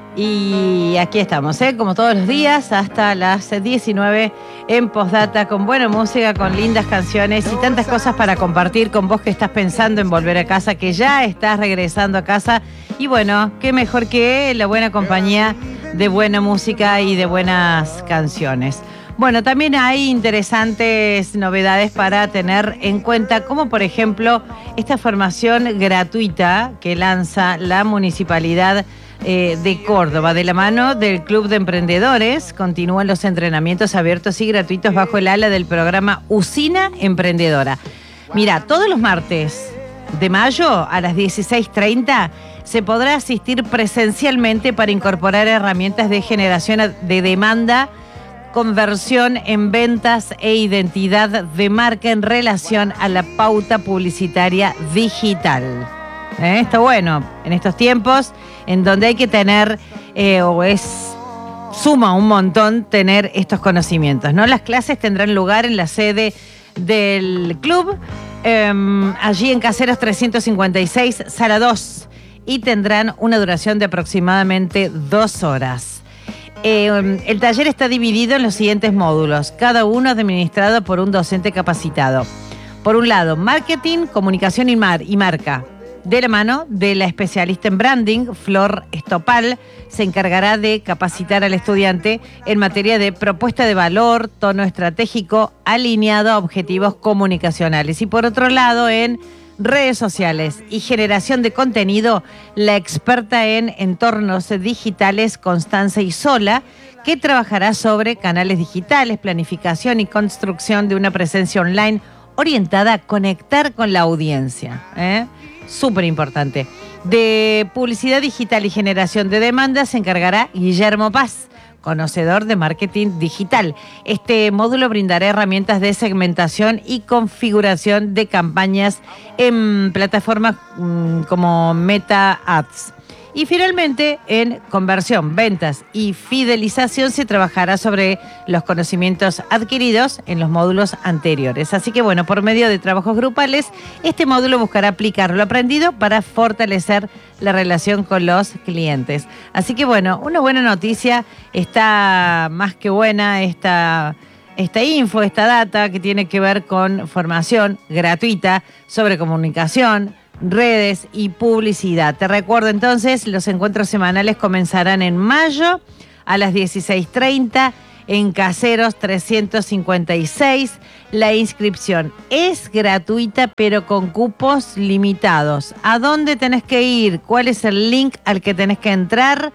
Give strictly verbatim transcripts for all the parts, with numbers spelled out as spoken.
Y aquí estamos, ¿eh? Como todos los días, hasta las diecinueve en Postdata, con buena música, con lindas canciones y tantas cosas para compartir con vos que estás pensando en volver a casa, que ya estás regresando a casa. Y bueno, qué mejor que la buena compañía de buena música y de buenas canciones. Bueno, también hay interesantes novedades para tener en cuenta, como por ejemplo esta formación gratuita que lanza la Municipalidad eh, de Córdoba. De la mano del Club de Emprendedores, continúan los entrenamientos abiertos y gratuitos bajo el ala del programa Usina Emprendedora. Mira, todos los martes de mayo a las dieciséis treinta se podrá asistir presencialmente para incorporar herramientas de generación de demanda, conversión en ventas e identidad de marca en relación a la pauta publicitaria digital. ¿Eh? Está bueno en estos tiempos en donde hay que tener, eh, o es suma un montón tener estos conocimientos, ¿no? Las clases tendrán lugar en la sede del club, eh, allí en Caseros trescientos cincuenta y seis, sala dos, y tendrán una duración de aproximadamente dos horas. Eh, el taller está dividido en los siguientes módulos, cada uno administrado por un docente capacitado. Por un lado, marketing, comunicación y, mar y marca. De la mano de la especialista en branding, Flor Estopal, se encargará de capacitar al estudiante en materia de propuesta de valor, tono estratégico, alineado a objetivos comunicacionales. Y por otro lado, en redes sociales y generación de contenido, la experta en entornos digitales, Constanza Isola, que trabajará sobre canales digitales, planificación y construcción de una presencia online orientada a conectar con la audiencia, ¿eh? Súper importante. De publicidad digital y generación de demandas se encargará Guillermo Paz, conocedor de marketing digital. Este módulo brindará herramientas de segmentación y configuración de campañas en plataformas mmm, como Meta Ads. Y finalmente, en conversión, ventas y fidelización se trabajará sobre los conocimientos adquiridos en los módulos anteriores. Así que bueno, por medio de trabajos grupales, este módulo buscará aplicar lo aprendido para fortalecer la relación con los clientes. Así que bueno, una buena noticia, está más que buena esta, esta info, esta data que tiene que ver con formación gratuita sobre comunicación, redes y publicidad. Te recuerdo entonces, los encuentros semanales comenzarán en mayo a las dieciséis treinta en Caseros trescientos cincuenta y seis. La inscripción es gratuita pero con cupos limitados. ¿A dónde tenés que ir? ¿Cuál es el link al que tenés que entrar?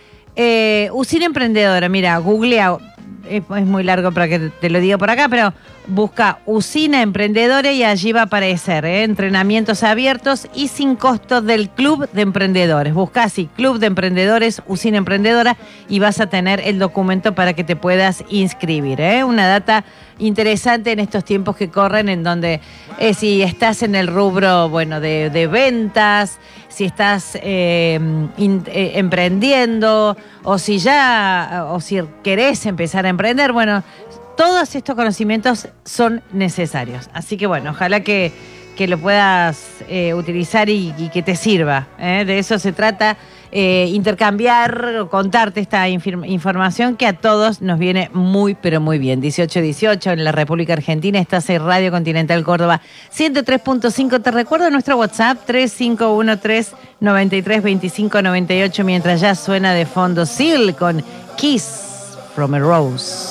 Eh, Usina Emprendedora, mira, googlea, es muy largo para que te lo diga por acá, pero busca Usina Emprendedora y allí va a aparecer, ¿eh? Entrenamientos abiertos y sin costo del Club de Emprendedores. Busca así, Club de Emprendedores, Usina Emprendedora, y vas a tener el documento para que te puedas inscribir, ¿eh? Una data interesante en estos tiempos que corren, en donde eh, si estás en el rubro, bueno, de, de ventas, si estás eh, in, eh, emprendiendo, o si ya, o si querés empezar a emprender, bueno, todos estos conocimientos son necesarios. Así que bueno, ojalá que, que lo puedas eh, utilizar y, y que te sirva, ¿eh? De eso se trata, eh, intercambiar, contarte esta inf- información que a todos nos viene muy, pero muy bien. dieciocho dieciocho en la República Argentina, estás en Radio Continental Córdoba ciento tres punto cinco. Te recuerdo nuestro WhatsApp tres cinco uno tres nueve tres dos cinco nueve ocho, mientras ya suena de fondo Seal con Kiss from a Rose.